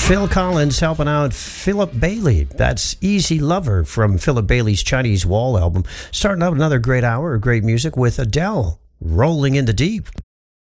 Phil Collins helping out Philip Bailey. That's Easy Lover from Philip Bailey's Chinese Wall album. Starting out another great hour of great music with Adele, Rolling in the Deep.